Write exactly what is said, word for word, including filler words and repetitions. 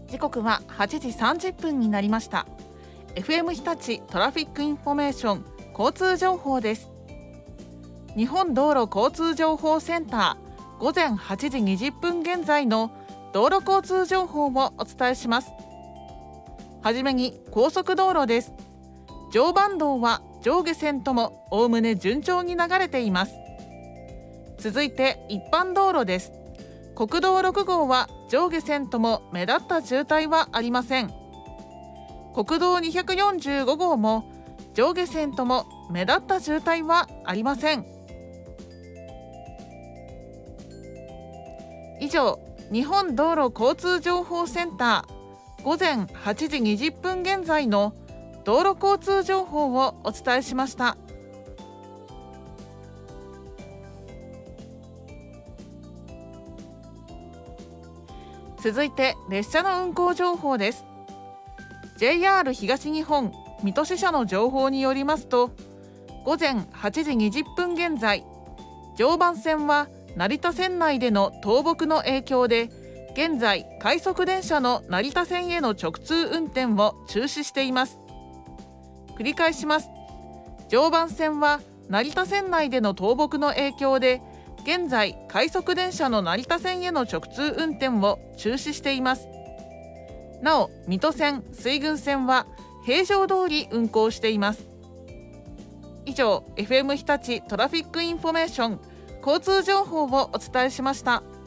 時刻ははちじさんじゅっぷんになりました。 エフエム 日立トラフィックインフォメーション交通情報です。日本道路交通情報センター午前はちじにじゅっぷん現在の道路交通情報をお伝えします。はじめに高速道路です。常磐道は上下線ともおおむね順調に流れています。続いて一般道路です。国道ろく号は上下線とも目立った渋滞はありません。国道にひゃくよんじゅうご号も上下線とも目立った渋滞はありません。以上、日本道路交通情報センター午前はちじにじゅっぷん現在の道路交通情報をお伝えしました。続いて列車の運行情報です。 ジェイアール 東日本水戸支社の情報によりますと、午前はちじにじゅっぷん現在、常磐線は成田線内での倒木の影響で現在快速電車の成田線への直通運転を中止しています。繰り返します。常磐線は成田線内での倒木の影響で現在快速電車の成田線への直通運転を中止しています。なお水戸線、水郡線は平常通り運行しています。以上、 エフエム 日立トラフィックインフォメーション交通情報をお伝えしました。